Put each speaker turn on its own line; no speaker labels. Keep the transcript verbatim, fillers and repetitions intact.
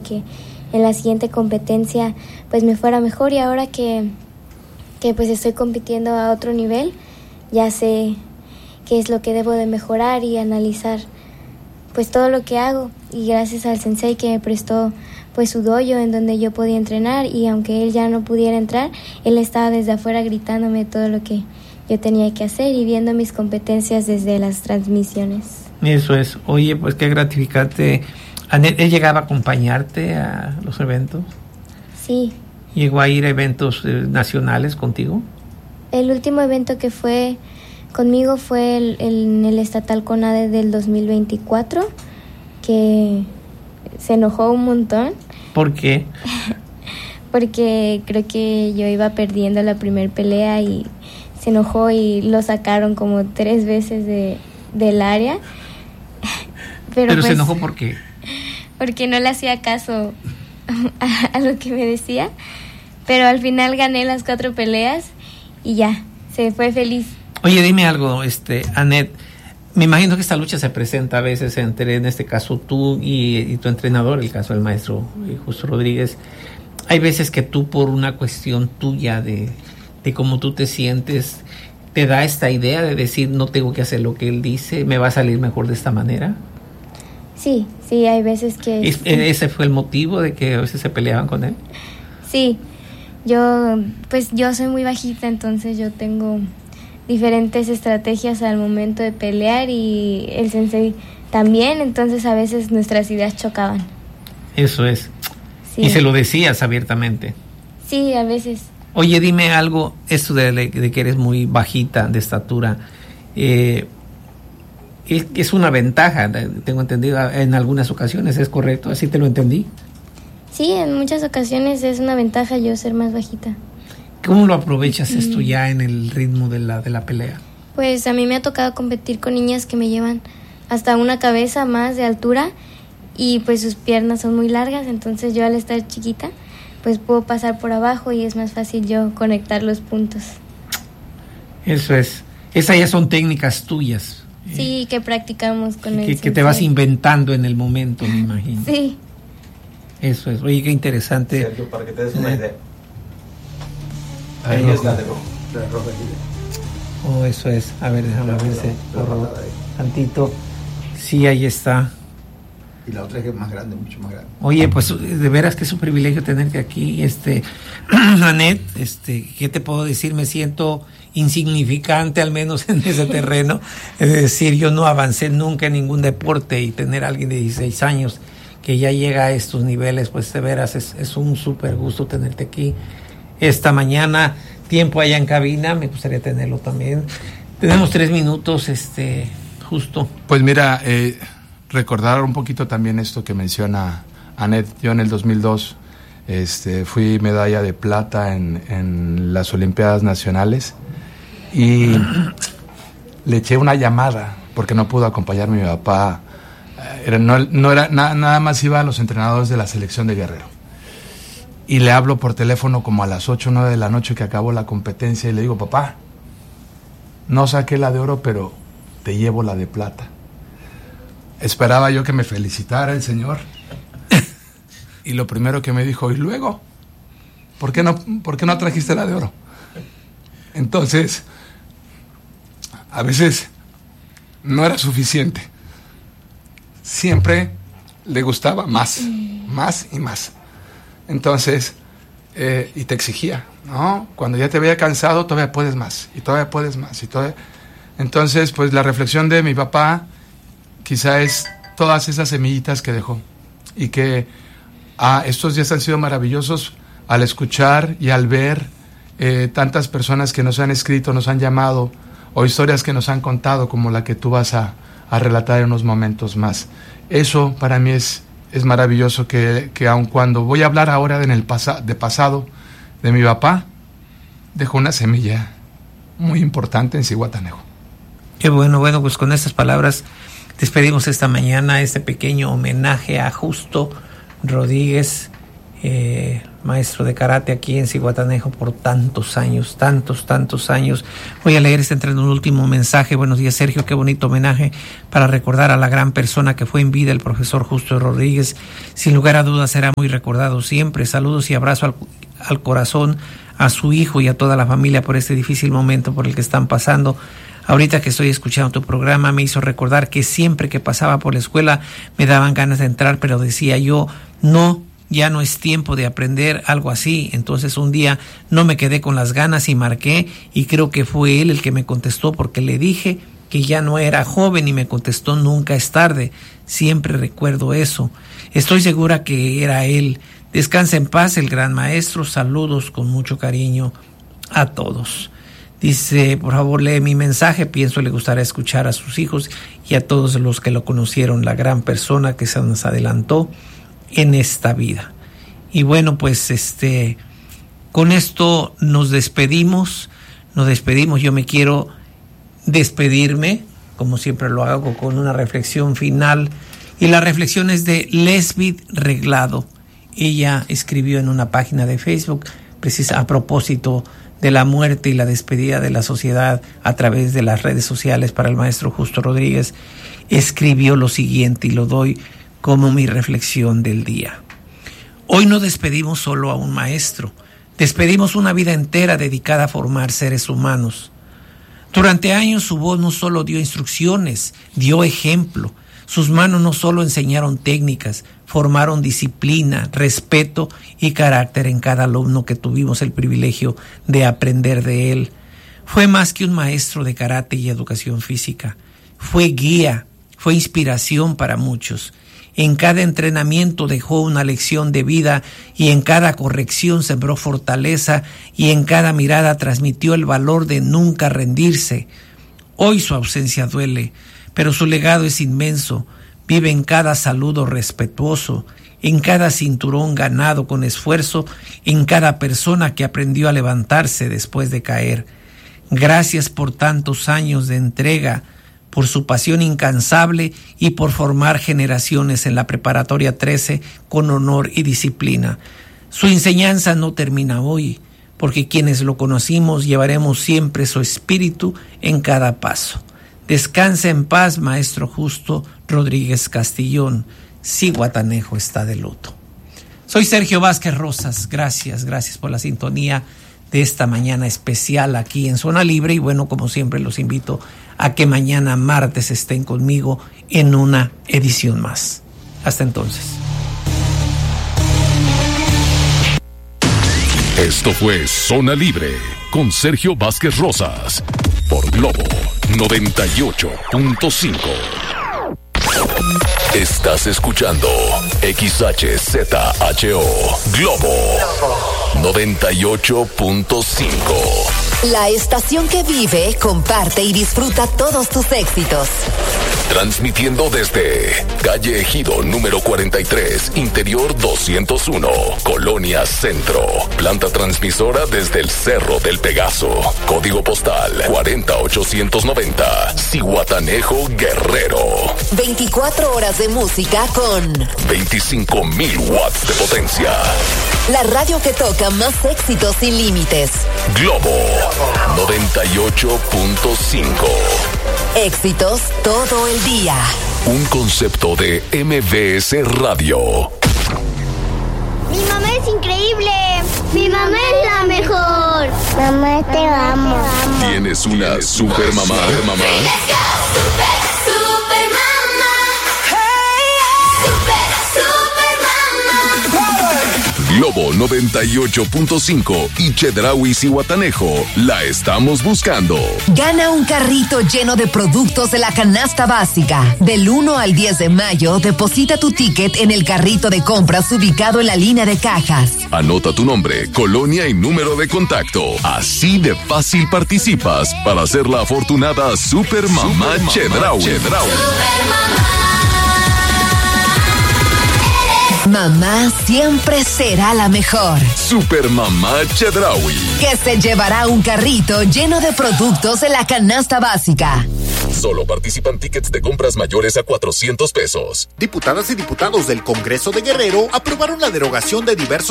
que en la siguiente competencia pues me fuera mejor, y ahora que, que pues estoy compitiendo a otro nivel, ya sé qué es lo que debo de mejorar y analizar pues todo lo que hago, y gracias al sensei que me prestó pues su dojo en donde yo podía entrenar, y aunque él ya no pudiera entrar, él estaba desde afuera gritándome todo lo que yo tenía que hacer y viendo mis competencias desde las transmisiones.
Eso es. Oye, pues qué gratificante. Anet, ¿él llegaba a acompañarte a los eventos?
Sí.
¿Llegó a ir a eventos eh, nacionales contigo?
El último evento que fue conmigo fue el, el, en el Estatal CONADE del dos mil veinticuatro, que se enojó un montón.
¿Por qué?
Porque creo que yo iba perdiendo la primer pelea y se enojó y lo sacaron como tres veces de, del área. Pero,
Pero
pues,
se enojó ¿por qué?
Porque no le hacía caso a, a lo que me decía. Pero al final gané las cuatro peleas y ya, se fue feliz.
Oye, dime algo, este, Anet. Me imagino que esta lucha se presenta a veces entre, en este caso, tú y, y tu entrenador, el caso del maestro Justo Rodríguez. Hay veces que tú, por una cuestión tuya de, de cómo tú te sientes, te da esta idea de decir, no tengo que hacer lo que él dice, me va a salir mejor de esta manera.
Sí, sí, hay veces que...
¿Es,
sí.
¿Ese fue el motivo de que a veces se peleaban con él?
Sí, yo, pues yo soy muy bajita, entonces yo tengo diferentes estrategias al momento de pelear, y el sensei también, entonces a veces nuestras ideas chocaban.
Eso es.
Sí.
Y se lo decías abiertamente.
Sí, a veces.
Oye, dime algo, esto de, de que eres muy bajita de estatura, eh, es, es una ventaja, tengo entendido, en algunas ocasiones, ¿es correcto? ¿Así te lo entendí?
Sí, en muchas ocasiones es una ventaja yo ser más bajita.
¿Cómo lo aprovechas mm. esto ya en el ritmo de la, de la pelea?
Pues a mí me ha tocado competir con niñas que me llevan hasta una cabeza más de altura, y pues sus piernas son muy largas, entonces yo al estar chiquita pues puedo pasar por abajo y es más fácil yo conectar los puntos.
Eso es. Esas ya son técnicas tuyas.
Sí, eh, que practicamos con
que,
el
que te vas inventando en el momento, me imagino.
Sí.
Eso es. Oye, qué interesante.
Sergio, para que te des una idea.
Ahí
Ahí
es
es la de rojo. La de rojo.
Oh, eso es. A ver, déjame ver ese tantito. Sí, ahí está.
Y la otra es que es más grande, mucho más grande.
Oye, pues de veras que es un privilegio tenerte aquí, este, Anet, este, ¿qué te puedo decir? Me siento insignificante, al menos en ese terreno. Es decir, yo no avancé nunca en ningún deporte, y tener a alguien de dieciséis años que ya llega a estos niveles, pues de veras es, es un súper gusto tenerte aquí esta mañana. Tiempo allá en cabina, me gustaría tenerlo también. Tenemos tres minutos, este, Justo.
Pues mira, eh, recordar un poquito también esto que menciona Anet. Yo en el dos mil dos este, fui medalla de plata en, en las Olimpiadas Nacionales y le eché una llamada porque no pudo acompañarme mi papá. Era, no, no era na, nada más iba a los entrenadores de la selección de Guerrero. Y le hablo por teléfono como a las ocho o nueve de la noche que acabó la competencia y le digo, papá, no saqué la de oro, pero te llevo la de plata. Esperaba yo que me felicitara el señor. Y lo primero que me dijo, ¿y luego? ¿Por qué no, por qué no trajiste la de oro? Entonces, a veces no era suficiente. Siempre le gustaba más, más y más. Entonces, eh, y te exigía, ¿no? Cuando ya te veía cansado, todavía puedes más, y todavía puedes más, y todavía... Entonces, pues la reflexión de mi papá quizá es todas esas semillitas que dejó, y que ah, estos días han sido maravillosos al escuchar y al ver eh, tantas personas que nos han escrito, nos han llamado, o historias que nos han contado, como la que tú vas a, a relatar en unos momentos más. Eso para mí es... Es maravilloso que, que aun cuando voy a hablar ahora en el pasa, de pasado de mi papá, dejó una semilla muy importante en Zihuatanejo.
Qué bueno, bueno, pues con estas palabras despedimos esta mañana este pequeño homenaje a Justo Rodríguez, eh, maestro de karate aquí en Zihuatanejo por tantos años, tantos, tantos años. Voy a leer este entre un último mensaje. Buenos días, Sergio, qué bonito homenaje para recordar a la gran persona que fue en vida, el profesor Justo Rodríguez. Sin lugar a dudas será muy recordado siempre. Saludos y abrazo al, al corazón, a su hijo y a toda la familia por este difícil momento por el que están pasando. Ahorita que estoy escuchando tu programa me hizo recordar que siempre que pasaba por la escuela me daban ganas de entrar, pero decía yo, no, ya no es tiempo de aprender algo así. Entonces un día no me quedé con las ganas y marqué, y creo que fue él el que me contestó, porque le dije que ya no era joven y me contestó, nunca es tarde. Siempre recuerdo eso. Estoy segura que era él. Descansa en paz el gran maestro. Saludos con mucho cariño a todos. Dice, por favor lee mi mensaje, pienso le gustará escuchar a sus hijos y a todos los que lo conocieron, la gran persona que se nos adelantó en esta vida. Y bueno, pues este con esto nos despedimos, nos despedimos. Yo me quiero despedirme, como siempre lo hago, con una reflexión final, y la reflexión es de Lesbeth Reglado. Ella escribió en una página de Facebook, precisa a propósito de la muerte y la despedida de la sociedad a través de las redes sociales para el maestro Justo Rodríguez, escribió lo siguiente, y lo doy como mi reflexión del día. Hoy no despedimos solo a un maestro, despedimos una vida entera dedicada a formar seres humanos. Durante años su voz no solo dio instrucciones, dio ejemplo. Sus manos no solo enseñaron técnicas, formaron disciplina, respeto y carácter en cada alumno que tuvimos el privilegio de aprender de él. Fue más que un maestro de karate y educación física. Fue guía, fue inspiración para muchos. En cada entrenamiento dejó una lección de vida, y en cada corrección sembró fortaleza, y en cada mirada transmitió el valor de nunca rendirse. Hoy su ausencia duele, pero su legado es inmenso. Vive en cada saludo respetuoso, en cada cinturón ganado con esfuerzo, en cada persona que aprendió a levantarse después de caer. Gracias por tantos años de entrega, por su pasión incansable y por formar generaciones en la Preparatoria trece con honor y disciplina. Su enseñanza no termina hoy, porque quienes lo conocimos llevaremos siempre su espíritu en cada paso. Descansa en paz, maestro Justo Rodríguez Castillón. Zihuatanejo está de luto. Soy Sergio Vázquez Rosas. Gracias, gracias por la sintonía de esta mañana especial aquí en Zona Libre. Y bueno, como siempre los invito a que mañana martes estén conmigo en una edición más. Hasta entonces.
Esto fue Zona Libre con Sergio Vázquez Rosas por Globo noventa y ocho punto cinco. Estás escuchando X H Z H O Globo noventa y ocho punto cinco.
La estación que vive, comparte y disfruta todos tus éxitos.
Transmitiendo desde calle Ejido número cuarenta y tres, interior doscientos uno, Colonia Centro. Planta transmisora desde el Cerro del Pegaso. Código postal cuarenta mil ochocientos noventa, Zihuatanejo, Guerrero.
veinticuatro horas de música con
veinticinco mil watts de potencia.
La radio que toca más éxitos sin límites.
Globo noventa y ocho punto cinco.
Éxitos todo el día.
Un concepto de M V S Radio.
Mi mamá es increíble. Mi mamá es la mejor. Mamá, te amo.
¿Tienes una super mamá? Super mamá.
Super, super mamá. Hey, super, super mamá.
Globo noventa y ocho punto cinco y Chedraui Zihuatanejo. La estamos buscando.
Gana un carrito lleno de productos de la canasta básica. Del uno al diez de mayo, deposita tu ticket en el carrito de compras ubicado en la línea de cajas.
Anota tu nombre, colonia y número de contacto. Así de fácil participas para ser la afortunada Super Mamá Chedraui. Chedraui.
Mamá siempre será la mejor.
Super Mamá Chedraui.
Que se llevará un carrito lleno de productos de la canasta básica.
Solo participan tickets de compras mayores a cuatrocientos pesos.
Diputadas y diputados del Congreso de Guerrero aprobaron la derogación de diversos